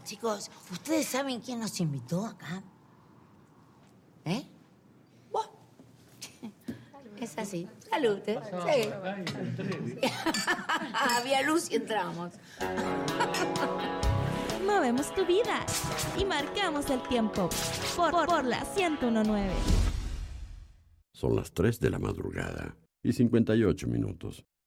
Chicos, ¿ustedes saben quién nos invitó acá? ¿Eh? ¿Vos? Es así. Salud, ¿eh? Sí. Había luz y entramos. Movemos tu vida y marcamos el tiempo por la 101.9. Son las 3 de la madrugada y 58 minutos.